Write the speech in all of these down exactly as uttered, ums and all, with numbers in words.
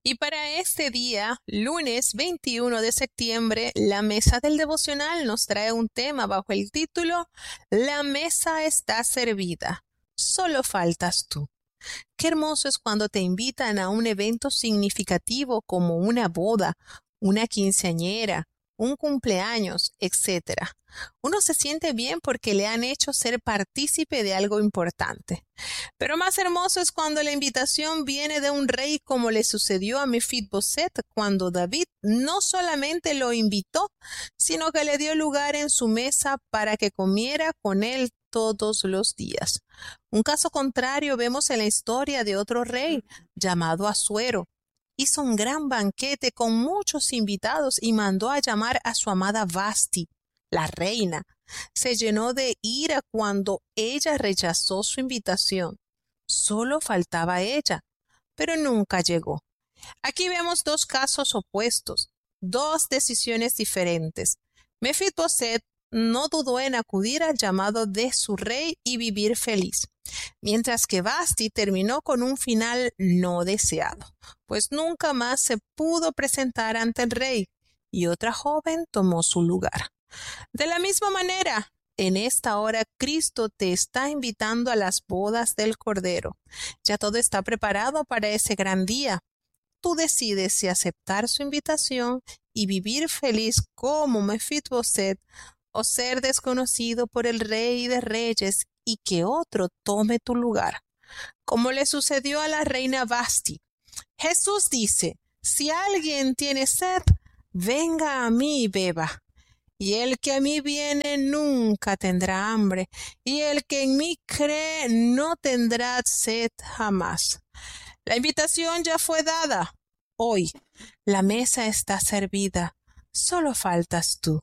Y para este día, lunes veintiuno de septiembre, la mesa del devocional nos trae un tema bajo el título La mesa está servida, solo faltas tú. Qué hermoso es cuando te invitan a un evento significativo como una boda, una quinceañera, un cumpleaños, etcétera. Uno se siente bien porque le han hecho ser partícipe de algo importante. Pero más hermoso es cuando la invitación viene de un rey, como le sucedió a Mefiboset cuando David no solamente lo invitó, sino que le dio lugar en su mesa para que comiera con él todos los días. Un caso contrario vemos en la historia de otro rey llamado Asuero. Hizo un gran banquete con muchos invitados y mandó a llamar a su amada Vasti, la reina. Se llenó de ira cuando ella rechazó su invitación. Solo faltaba ella, pero nunca llegó. Aquí vemos dos casos opuestos, dos decisiones diferentes. Mefiboset no dudó en acudir al llamado de su rey y vivir feliz, mientras que Vasti terminó con un final no deseado, pues nunca más se pudo presentar ante el rey y otra joven tomó su lugar. De la misma manera, en esta hora Cristo te está invitando a las bodas del Cordero. Ya todo está preparado para ese gran día. Tú decides si aceptar su invitación y vivir feliz como Mefiboset o ser desconocido por el Rey de Reyes y que otro tome tu lugar, como le sucedió a la reina Vasti. Jesús dice, si alguien tiene sed, venga a mí y beba. Y el que a mí viene nunca tendrá hambre, y el que en mí cree no tendrá sed jamás. La invitación ya fue dada. Hoy la mesa está servida. Solo faltas tú.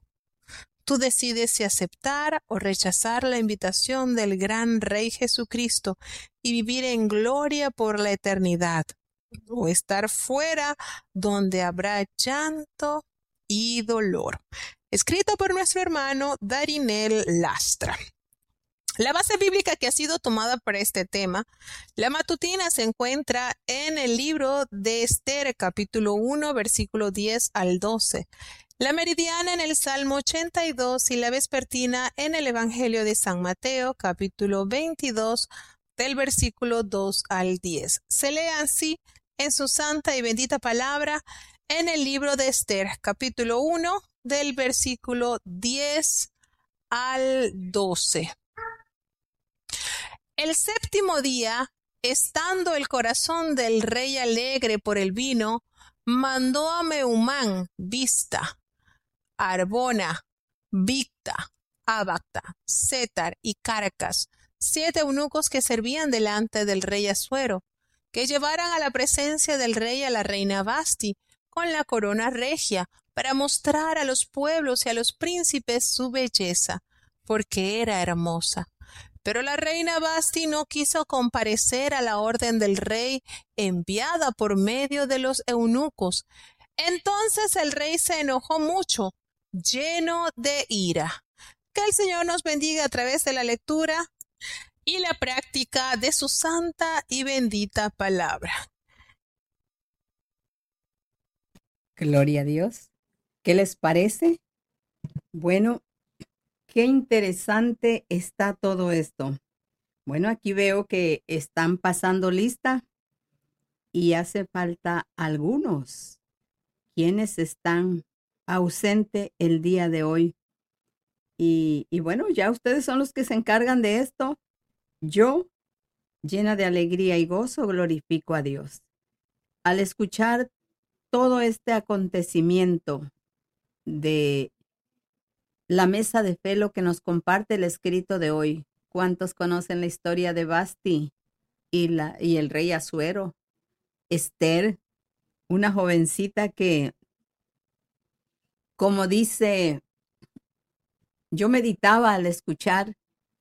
Tú decides si aceptar o rechazar la invitación del gran Rey Jesucristo y vivir en gloria por la eternidad, o estar fuera donde habrá llanto y dolor. Escrito por nuestro hermano Darinel Lastra. La base bíblica que ha sido tomada para este tema, la matutina, se encuentra en el libro de Esther, capítulo uno, versículo diez al doce. La meridiana en el Salmo ochenta y dos y la vespertina en el Evangelio de San Mateo, capítulo veintidós, del versículo dos al diez. Se lee así en su santa y bendita palabra en el libro de Esther, capítulo uno, del versículo diez al doce. El séptimo día, estando el corazón del rey alegre por el vino, mandó a Mehumán, Bizta, Arbona, Bigta, Abagta, Setar y Carcas, siete eunucos que servían delante del rey Asuero, que llevaran a la presencia del rey a la reina Vasti con la corona regia, para mostrar a los pueblos y a los príncipes su belleza, porque era hermosa. Pero la reina Vasti no quiso comparecer a la orden del rey enviada por medio de los eunucos. Entonces el rey se enojó mucho, lleno de ira. Que el Señor nos bendiga a través de la lectura y la práctica de su santa y bendita palabra. Gloria a Dios. ¿Qué les parece? Bueno, qué interesante está todo esto. Bueno, aquí veo que están pasando lista y hace falta algunos quienes están ausentes el día de hoy. Y, y bueno, ya ustedes son los que se encargan de esto. Yo, llena de alegría y gozo, glorifico a Dios. Al escuchar todo este acontecimiento de la mesa de fe, lo que nos comparte el escrito de hoy. ¿Cuántos conocen la historia de Vasti y, la, y el rey Asuero? Esther, una jovencita que, como dice, yo meditaba al escuchar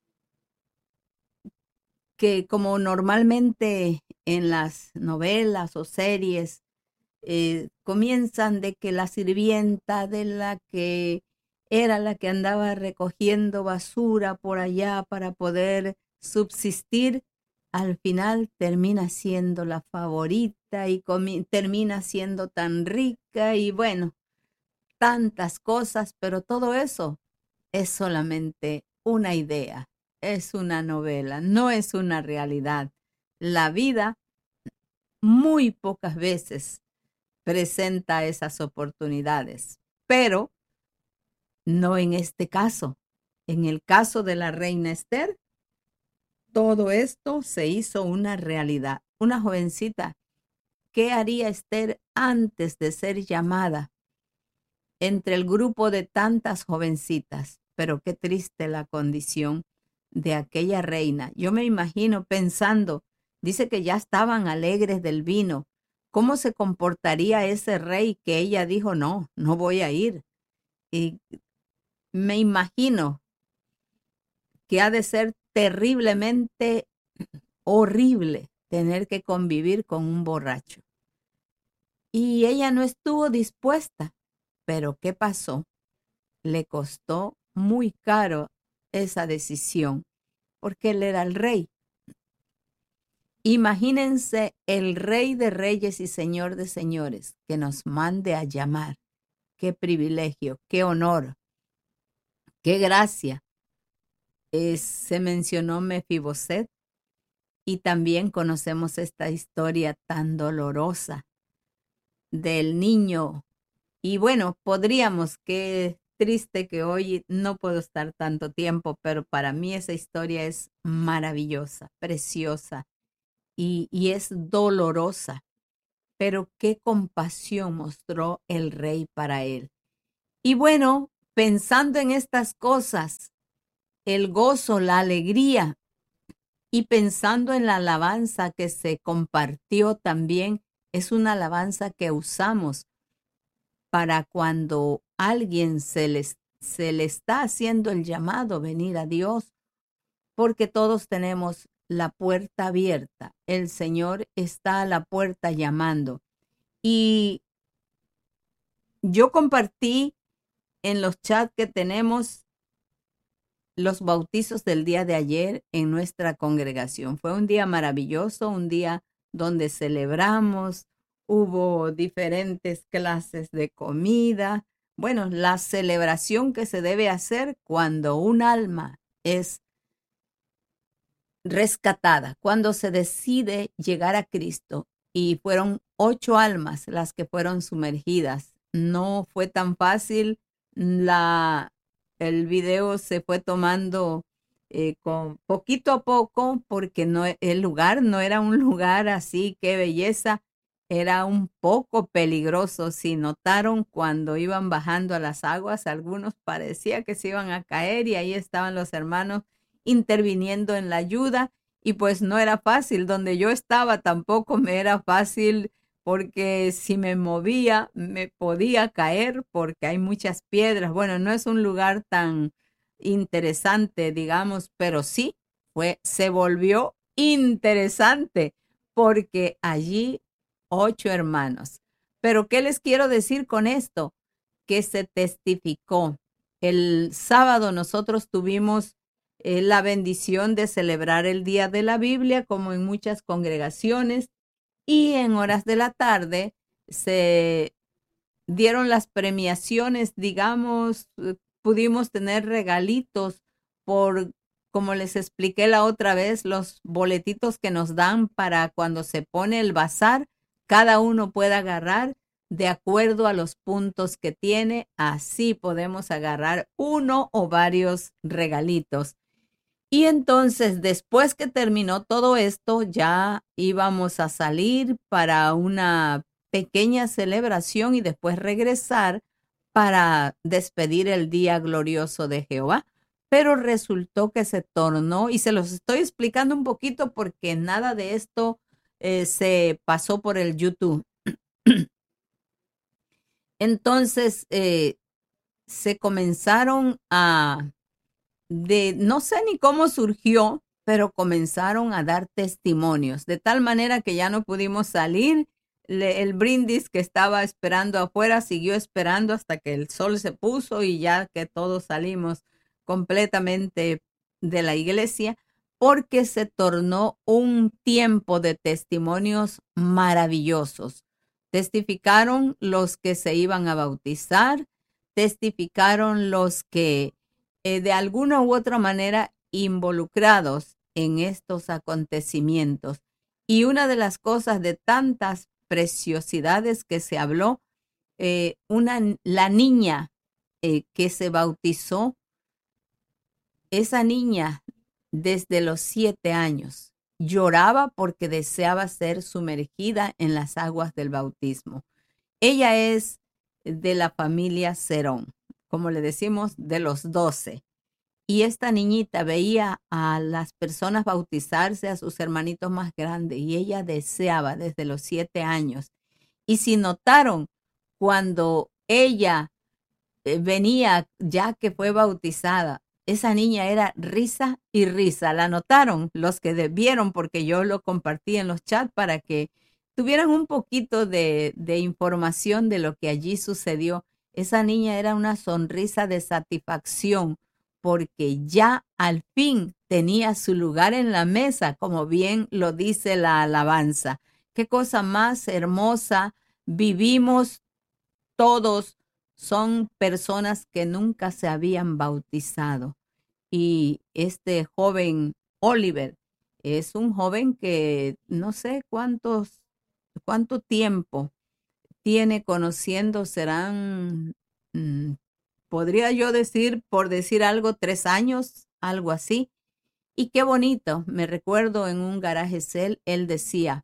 que como normalmente en las novelas o series eh, comienzan de que la sirvienta de la que era la que andaba recogiendo basura por allá para poder subsistir, al final termina siendo la favorita y termina siendo tan rica y bueno, tantas cosas, pero todo eso es solamente una idea, es una novela, no es una realidad. La vida muy pocas veces presenta esas oportunidades, pero no en este caso. En el caso de la reina Esther, todo esto se hizo una realidad. Una jovencita, ¿qué haría Esther antes de ser llamada entre el grupo de tantas jovencitas? Pero qué triste la condición de aquella reina. Yo me imagino pensando, dice que ya estaban alegres del vino. ¿Cómo se comportaría ese rey que ella dijo, no, no voy a ir? Y me imagino que ha de ser terriblemente horrible tener que convivir con un borracho. Y ella no estuvo dispuesta. Pero ¿qué pasó? Le costó muy caro esa decisión, porque él era el rey. Imagínense el rey de reyes y señor de señores que nos mande a llamar. Qué privilegio, qué honor, qué gracia. Eh, se mencionó Mefiboset y también conocemos esta historia tan dolorosa del niño. Y bueno, podríamos, qué triste que hoy no puedo estar tanto tiempo, pero para mí esa historia es maravillosa, preciosa y, y es dolorosa. Pero qué compasión mostró el rey para él. Y bueno, pensando en estas cosas, el gozo, la alegría y pensando en la alabanza que se compartió también, es una alabanza que usamos para cuando alguien se les, se le está haciendo el llamado a venir a Dios, porque todos tenemos la puerta abierta. El Señor está a la puerta llamando. Y yo compartí en los chats que tenemos los bautizos del día de ayer en nuestra congregación. Fue un día maravilloso, un día donde celebramos, hubo diferentes clases de comida. Bueno, la celebración que se debe hacer cuando un alma es rescatada, cuando se decide llegar a Cristo. Y fueron ocho almas las que fueron sumergidas. No fue tan fácil. La, el video se fue tomando eh, con poquito a poco porque no, el lugar no era un lugar así, qué belleza. Era un poco peligroso. Si notaron cuando iban bajando a las aguas, algunos parecía que se iban a caer y ahí estaban los hermanos interviniendo en la ayuda y pues no era fácil. Donde yo estaba tampoco me era fácil porque si me movía me podía caer porque hay muchas piedras. Bueno, no es un lugar tan interesante, digamos, pero sí fue, se volvió interesante porque allí ocho hermanos. Pero ¿qué les quiero decir con esto? Que se testificó. El sábado nosotros tuvimos eh, la bendición de celebrar el Día de la Biblia, como en muchas congregaciones, y en horas de la tarde se dieron las premiaciones, digamos, eh, pudimos tener regalitos por, como les expliqué la otra vez, los boletitos que nos dan para cuando se pone el bazar, cada uno puede agarrar de acuerdo a los puntos que tiene, así podemos agarrar uno o varios regalitos. Y entonces, después que terminó todo esto, ya íbamos a salir para una pequeña celebración y después regresar para despedir el día glorioso de Jehová. Pero resultó que se tornó, y se los estoy explicando un poquito porque nada de esto eh, se pasó por el YouTube. Entonces, eh, se comenzaron a... de no sé ni cómo surgió, pero comenzaron a dar testimonios, de tal manera que ya no pudimos salir. Le, el brindis que estaba esperando afuera siguió esperando hasta que el sol se puso y ya que todos salimos completamente de la iglesia. porque se tornó un tiempo de testimonios maravillosos. Testificaron los que se iban a bautizar, testificaron los que eh, de alguna u otra manera involucrados en estos acontecimientos. Y una de las cosas de tantas preciosidades que se habló, eh, una, la niña eh, que se bautizó, esa niña desde los siete años lloraba porque deseaba ser sumergida en las aguas del bautismo. Ella es de la familia Cerón, como le decimos, de los doce. Y esta niñita veía a las personas bautizarse, a sus hermanitos más grandes, y ella deseaba desde los siete años. Y si notaron, cuando ella eh, venía ya que fue bautizada, esa niña era risa y risa. La notaron los que vieron, porque yo lo compartí en los chats para que tuvieran un poquito de, de información de lo que allí sucedió. Esa niña era una sonrisa de satisfacción porque ya al fin tenía su lugar en la mesa, como bien lo dice la alabanza. Qué cosa más hermosa. Vivimos todos, son personas que nunca se habían bautizado. Y este joven Oliver es un joven que no sé cuántos, cuánto tiempo tiene conociendo, serán, mm, podría yo decir, por decir algo, tres años, algo así. Y qué bonito, me recuerdo en un garaje cel, él decía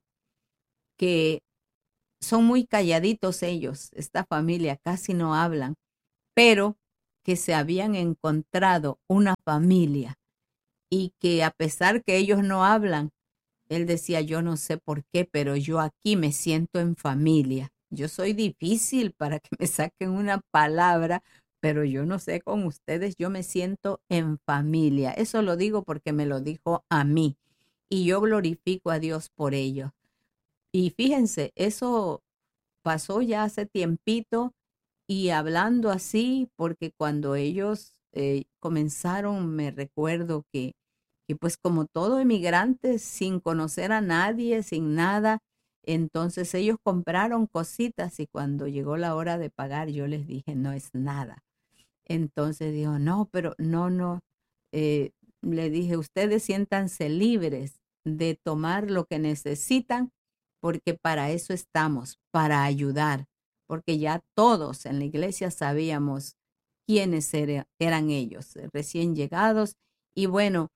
que son muy calladitos ellos, esta familia, casi no hablan, pero que se habían encontrado una familia y que a pesar que ellos no hablan, él decía, yo no sé por qué, pero yo aquí me siento en familia. Yo soy difícil para que me saquen una palabra, pero yo no sé con ustedes, yo me siento en familia. Eso lo digo porque me lo dijo a mí y yo glorifico a Dios por ello. Y fíjense, eso pasó ya hace tiempito y hablando así, porque cuando ellos eh, comenzaron, me recuerdo que, que pues como todo emigrante, sin conocer a nadie, sin nada, entonces ellos compraron cositas y cuando llegó la hora de pagar, yo les dije, no es nada. Entonces dijo, no, pero no, no. Eh, le dije, ustedes siéntanse libres de tomar lo que necesitan, porque para eso estamos, para ayudar, porque ya todos en la iglesia sabíamos quiénes era- eran ellos, eh, recién llegados. Y bueno,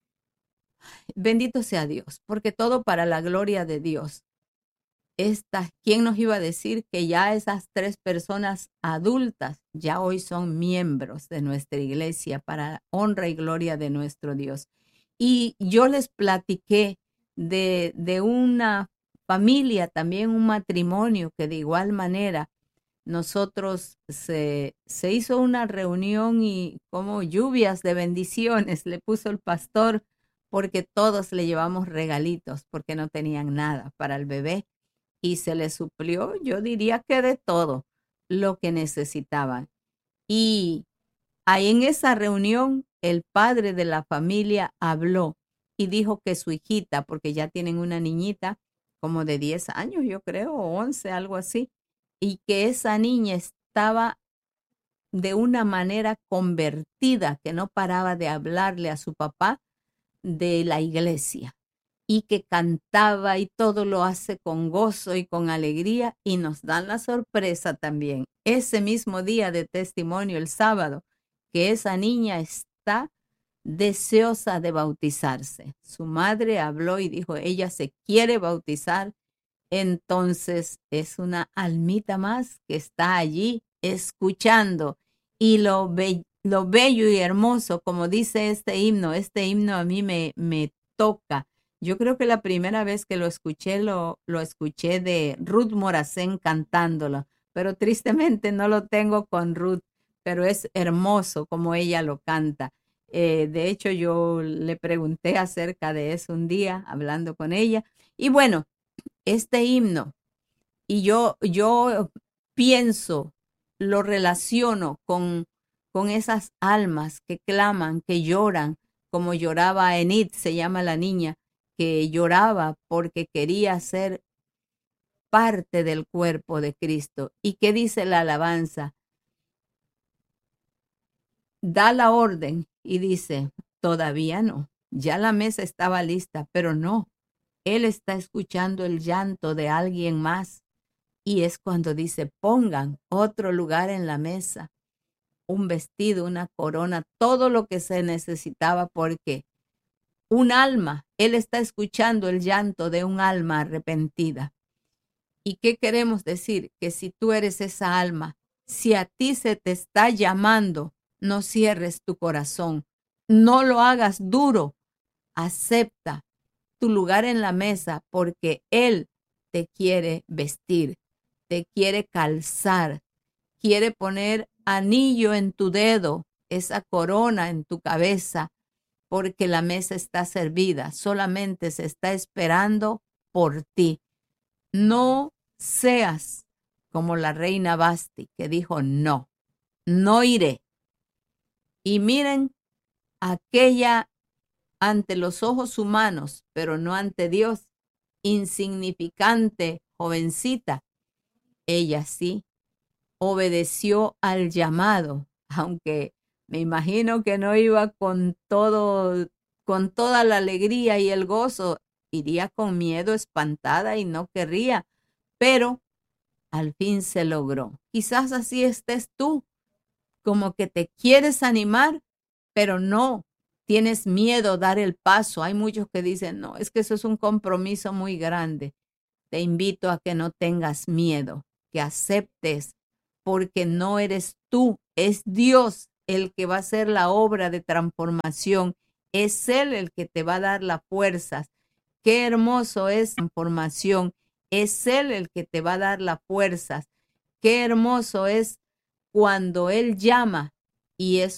bendito sea Dios, porque todo para la gloria de Dios. Estas, ¿quién nos iba a decir que ya esas tres personas adultas ya hoy son miembros de nuestra iglesia para honra y gloria de nuestro Dios? Y yo les platiqué de, de una familia, también un matrimonio que de igual manera nosotros se, se hizo una reunión y como lluvias de bendiciones le puso el pastor porque todos le llevamos regalitos porque no tenían nada para el bebé y se les suplió, yo diría que de todo lo que necesitaban. Y ahí en esa reunión el padre de la familia habló y dijo que su hijita, porque ya tienen una niñita como de diez años, yo creo, o once, algo así, y que esa niña estaba de una manera convertida, que no paraba de hablarle a su papá de la iglesia y que cantaba y todo lo hace con gozo y con alegría y nos dan la sorpresa también ese mismo día de testimonio, el sábado, que esa niña está deseosa de bautizarse. Su madre habló y dijo, ella se quiere bautizar, entonces es una almita más que está allí escuchando y lo, be lo bello y hermoso, como dice este himno, este himno a mí me, me toca. Yo creo que la primera vez que lo escuché, lo, lo escuché de Ruth Moracén cantándolo, pero tristemente no lo tengo con Ruth, pero es hermoso como ella lo canta. Eh, de hecho, yo le pregunté acerca de eso un día, hablando con ella, y bueno, este himno, y yo, yo pienso, lo relaciono con, con esas almas que claman, que lloran, como lloraba Enid, se llama la niña, que lloraba porque quería ser parte del cuerpo de Cristo. ¿Y qué dice la alabanza? Da la orden y dice, todavía no, ya la mesa estaba lista, pero no, él está escuchando el llanto de alguien más. Y es cuando dice, pongan otro lugar en la mesa, un vestido, una corona, todo lo que se necesitaba, porque un alma, él está escuchando el llanto de un alma arrepentida. ¿Y qué queremos decir? Que si tú eres esa alma, si a ti se te está llamando, no cierres tu corazón, no lo hagas duro, acepta tu lugar en la mesa porque Él te quiere vestir, te quiere calzar, quiere poner anillo en tu dedo, esa corona en tu cabeza, porque la mesa está servida, solamente se está esperando por ti. No seas como la reina Basti, que dijo no, no iré. Y miren, aquella ante los ojos humanos, pero no ante Dios, insignificante jovencita, ella sí obedeció al llamado, aunque me imagino que no iba con todo, con toda la alegría y el gozo, iría con miedo, espantada y no querría, pero al fin se logró. Quizás así estés tú, como que te quieres animar, pero no, tienes miedo a dar el paso. Hay muchos que dicen, no, es que eso es un compromiso muy grande. Te invito a que no tengas miedo, que aceptes, porque no eres tú, es Dios el que va a hacer la obra de transformación. Es Él el que te va a dar las fuerzas. Qué hermoso es transformación. Es Él el que te va a dar las fuerzas. Qué hermoso es cuando Él llama y es